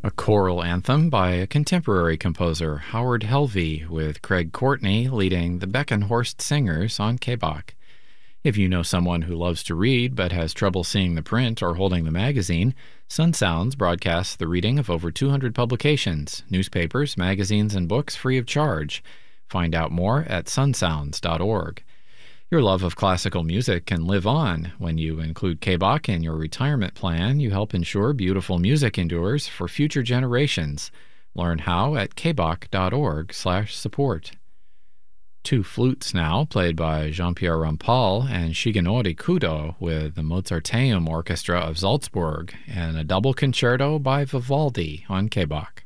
A choral anthem by a contemporary composer, Howard Helvey, with Craig Courtney leading the Beckenhorst Singers on KBOC. If you know someone who loves to read but has trouble seeing the print or holding the magazine, Sun Sounds broadcasts the reading of over 200 publications, newspapers, magazines, and books free of charge. Find out more at sunsounds.org. Your love of classical music can live on. When you include KBOC in your retirement plan, you help ensure beautiful music endures for future generations. Learn how at kbok.org/support. Two flutes now, played by Jean-Pierre Rampal and Shigenori Kudo with the Mozarteum Orchestra of Salzburg, and a double concerto by Vivaldi on KBOC.